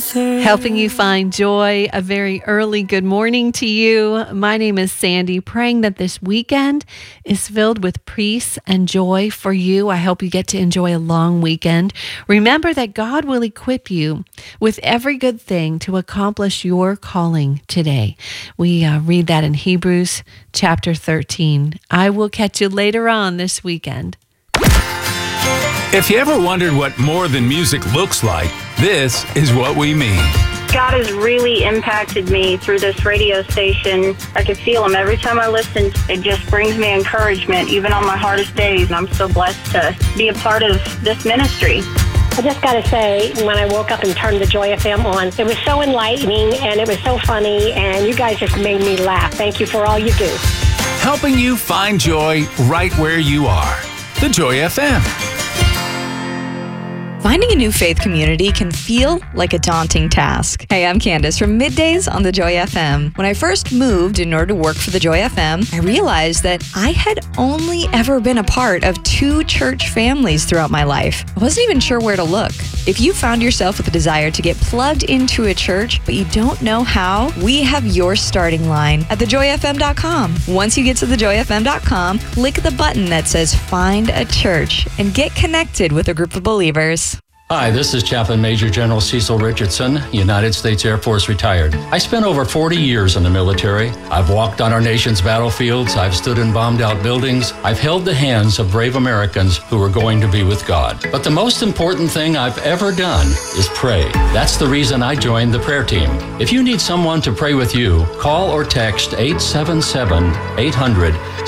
Helping you find joy. A very early good morning to you. My name is Sandy, praying that this weekend is filled with peace and joy for you. I hope you get to enjoy a long weekend. Remember that God will equip you with every good thing to accomplish your calling today. We read that in Hebrews chapter 13. I will catch you later on this weekend. If you ever wondered what More Than Music looks like, this is what we mean. God has really impacted me through this radio station. I can feel him every time I listen. It just brings me encouragement, even on my hardest days. And I'm so blessed to be a part of this ministry. I just got to say, when I woke up and turned the Joy FM on, it was so enlightening and it was so funny, and you guys just made me laugh. Thank you for all you do. Helping you find joy right where you are. The Joy FM. Finding a new faith community can feel like a daunting task. Hey, I'm Candace from Middays on the Joy FM. When I first moved in order to work for the Joy FM, I realized that I had only ever been a part of 2 church families throughout my life. I wasn't even sure where to look. If you found yourself with a desire to get plugged into a church, but you don't know how, we have your starting line at thejoyfm.com. Once you get to thejoyfm.com, click the button that says Find a Church and get connected with a group of believers. Hi, this is Chaplain Major General Cecil Richardson, United States Air Force retired. I spent over 40 years in the military. I've walked on our nation's battlefields. I've stood in bombed-out buildings. I've held the hands of brave Americans who are going to be with God. But the most important thing I've ever done is pray. That's the reason I joined the prayer team. If you need someone to pray with you, call or text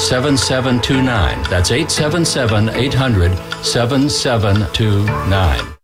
877-800-7729. That's 877-800-7729.